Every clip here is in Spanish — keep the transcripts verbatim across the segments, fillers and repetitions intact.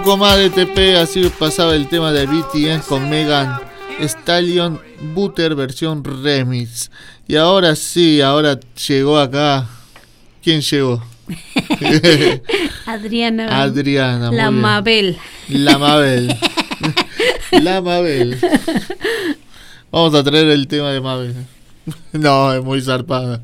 Un poco más de T P, así pasaba el tema de B T S con Megan Stallion Butter versión remix. Y ahora sí, ahora llegó acá. ¿Quién llegó? Adriana. Adriana. La Mabel. La Mabel. La Mabel. Vamos a traer el tema de Mabel. No, es muy zarpada.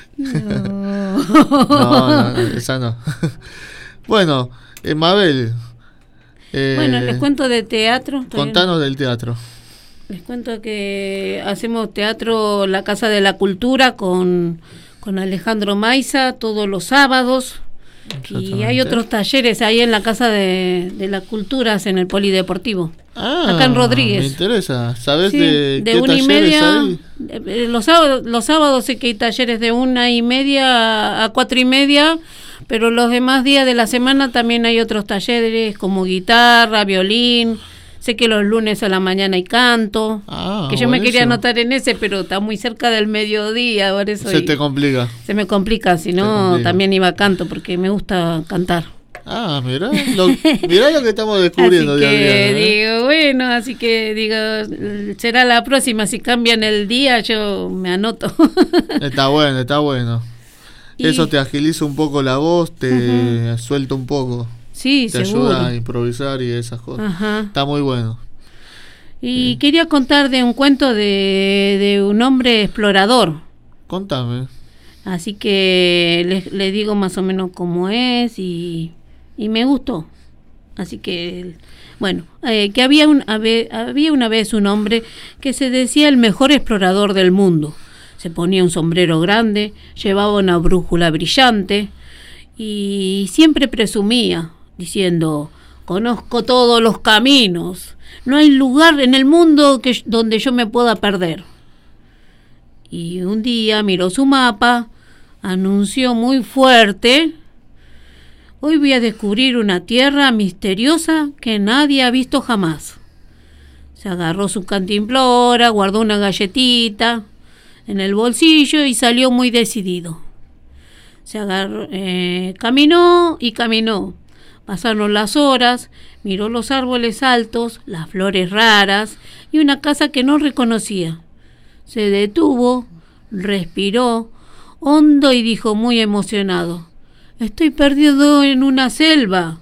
No. No, no, esa no. Bueno, eh, Mabel. Eh, bueno, les cuento de teatro. Contanos del teatro. Les cuento que hacemos teatro La Casa de la Cultura con, con Alejandro Maiza todos los sábados. Y hay otros talleres ahí en la Casa de, de la Cultura, en el Polideportivo. Ah, acá en Rodríguez. Me interesa. ¿Sabés sí, de, de qué una y talleres media? hay? Los sábados, los sábados sé que hay talleres de una y media a cuatro y media, pero los demás días de la semana también hay otros talleres como guitarra, violín. Sé que los lunes a la mañana hay canto, Ah, que yo me quería buenísimo. anotar en ese, pero está muy cerca del mediodía, por eso Se y- te complica. se me complica, si no complica. también iba a canto, porque me gusta cantar. Ah, mirá lo, mirá lo que estamos descubriendo. Así de que Adriana, ¿eh? digo, bueno, así que digo, será la próxima, si cambian el día yo me anoto. Está bueno, está bueno. Y- Eso te agiliza un poco la voz, te suelta un poco, Sí, te seguro. ayuda a improvisar y esas cosas. Ajá. Está muy bueno. Y Sí. quería contar de un cuento de, de un hombre explorador. Contame. Así que les, les digo más o menos cómo es y, y me gustó. Así que, bueno, eh, que había, un, habe- había una vez un hombre que se decía el mejor explorador del mundo. Se ponía un sombrero grande, llevaba una brújula brillante y siempre presumía, diciendo, conozco todos los caminos, no hay lugar en el mundo que, donde yo me pueda perder. Y un día miró su mapa, anunció muy fuerte, hoy voy a descubrir una tierra misteriosa que nadie ha visto jamás. Se agarró su cantimplora, guardó una galletita en el bolsillo y salió muy decidido. Se agarró, eh, caminó y caminó. Pasaron las horas, miró los árboles altos, las flores raras y una casa que no reconocía. Se detuvo, respiró hondo y dijo muy emocionado, estoy perdido en una selva.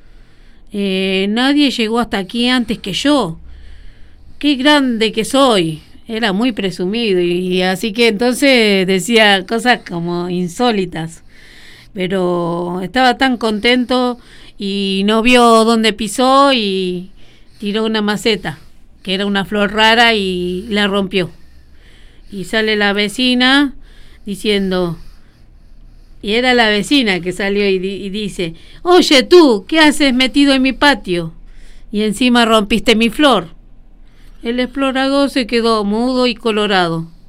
Eh, nadie llegó hasta aquí antes que yo. ¡Qué grande que soy! Era muy presumido y, y así que entonces decía cosas como insólitas. Pero estaba tan contento y no vio dónde pisó y tiró una maceta, que era una flor rara, y la rompió. Y sale la vecina diciendo, y era la vecina que salió y, di- y dice, oye tú, ¿qué haces metido en mi patio? Y encima rompiste mi flor. El explorador se quedó mudo y colorado.